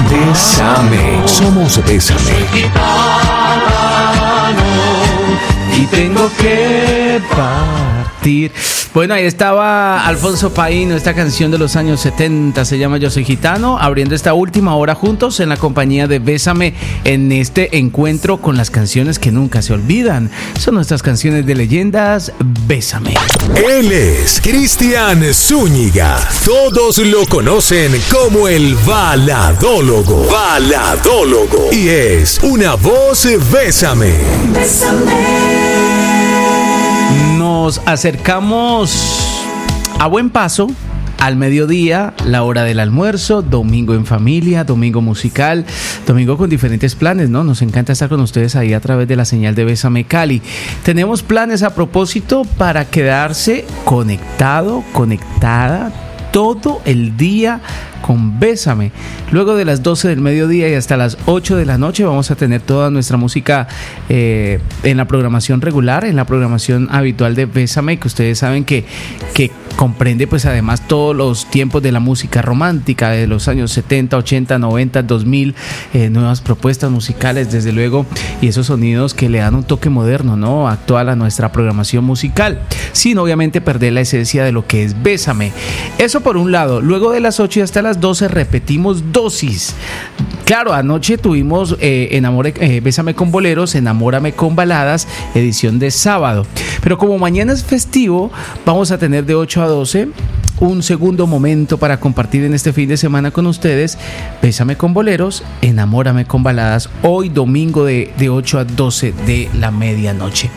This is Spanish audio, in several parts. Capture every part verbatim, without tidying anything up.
Bésame. Somos Bésame. Soy gitano y tengo que partir. Bueno, ahí estaba Alfonso Paíno, esta canción de los años setenta, se llama Yo Soy Gitano, abriendo esta última hora juntos en la compañía de Bésame, en este encuentro con las canciones que nunca se olvidan. Son nuestras canciones de leyendas. Bésame. Él es Cristian Zúñiga. Todos lo conocen como el baladólogo. Baladólogo. Y es una voz Bésame. Bésame. Nos acercamos a buen paso al mediodía, la hora del almuerzo, domingo en familia, domingo musical, domingo con diferentes planes, ¿no? Nos encanta estar con ustedes ahí a través de la señal de Bésame Cali. Tenemos planes a propósito para quedarse conectado, conectada todo el día con Bésame. Luego de las doce del mediodía y hasta las ocho de la noche vamos a tener toda nuestra música eh, en la programación regular, en la programación habitual de Bésame, que ustedes saben que, que comprende pues además todos los tiempos de la música romántica de los años setenta, ochenta, noventa, dos mil, eh, nuevas propuestas musicales desde luego, y esos sonidos que le dan un toque moderno, ¿no? Actual a nuestra programación musical, sin obviamente perder la esencia de lo que es Bésame. Eso por un lado. Luego de las ocho y hasta las doce repetimos dosis. Claro, anoche tuvimos eh, Enamore, eh, Bésame con boleros, Enamórame con baladas, edición de sábado. Pero como mañana es festivo, vamos a tener de ocho a doce un segundo momento para compartir en este fin de semana con ustedes. Bésame con boleros, Enamórame con baladas, hoy domingo de, de ocho a doce de la medianoche.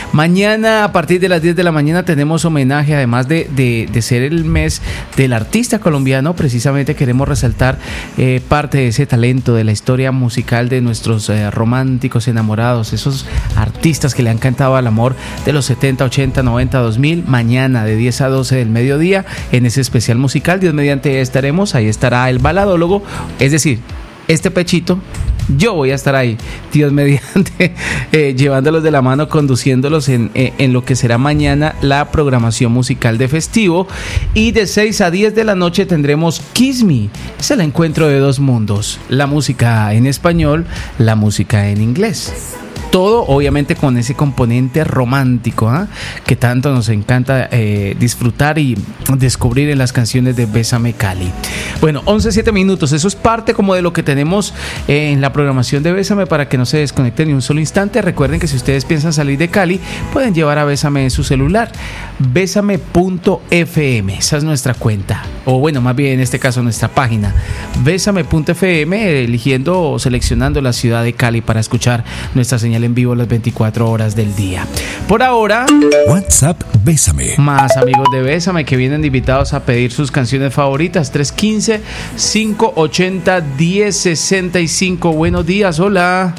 Mañana a partir de las diez de la mañana tenemos homenaje, además de, de, de ser el mes del artista colombiano. Precisamente queremos resaltar eh, parte de ese talento, de la historia musical de nuestros eh, románticos enamorados, esos artistas que le han cantado al amor de los setenta, ochenta, noventa, dos mil. Mañana de diez a doce del mediodía en ese especial musical, Dios mediante estaremos, ahí estará el baladólogo, es decir, este pechito, yo voy a estar ahí, Dios mediante, eh, llevándolos de la mano, conduciéndolos en, eh, en lo que será mañana la programación musical de festivo. Y de seis a diez de la noche tendremos Kiss Me, es el encuentro de dos mundos, la música en español, la música en inglés. Todo obviamente con ese componente romántico, ¿eh? que tanto nos encanta eh, disfrutar y descubrir en las canciones de Bésame Cali. Bueno, once, siete minutos, eso es parte como de lo que tenemos eh, en la programación de Bésame, para que no se desconecten ni un solo instante. Recuerden que si ustedes piensan salir de Cali, pueden llevar a Bésame en su celular, bésame punto efe eme, esa es nuestra cuenta, o bueno, más bien en este caso nuestra página, bésame punto efe eme, eligiendo o seleccionando la ciudad de Cali para escuchar nuestra señal en vivo las veinticuatro horas del día. Por ahora, WhatsApp Bésame. más amigos de Bésame que vienen invitados a pedir sus canciones favoritas. Tres uno cinco, cinco ocho cero, uno cero seis cinco. Buenos días, hola.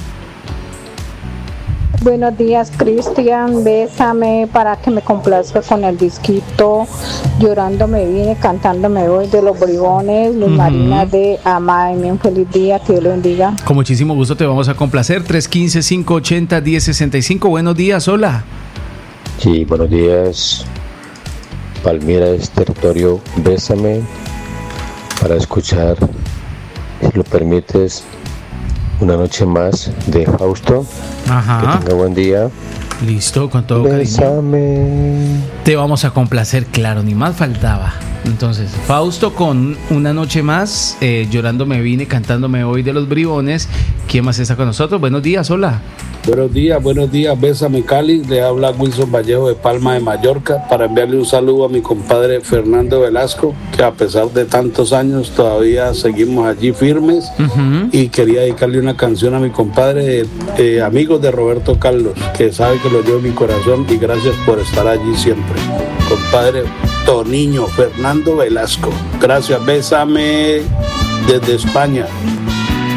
Buenos días, Cristian. Bésame para que me complazca con el disquito Llorando me vine, cantando me voy, de los Bribones, Luz uh-huh. Marina de Amáeme. Un feliz día, que Dios lo bendiga. Con muchísimo gusto te vamos a complacer. Tres uno cinco, cinco ocho cero, uno cero seis cinco. Buenos días, hola. Sí, buenos días. Palmira es territorio. Bésame para escuchar, si lo permites, Una noche más de Fausto. Ajá. Que tenga buen día. Listo, con todo Bésame. Cariño. Te vamos a complacer, claro, ni más faltaba. Entonces, Fausto con Una noche más, eh, Llorando me vine, cantándome hoy, de los Bribones. ¿Quién más está con nosotros? Buenos días, hola. Buenos días, buenos días, Bésame Cali. Le habla Wilson Vallejo de Palma de Mallorca para enviarle un saludo a mi compadre Fernando Velasco, que a pesar de tantos años todavía seguimos allí firmes. Uh-huh. Y quería dedicarle una canción a mi compadre, eh, Amigos de Roberto Carlos, que sabe que lo llevo en mi corazón, y gracias por estar allí siempre. Compadre Toniño Fernando Velasco, gracias. Bésame desde España.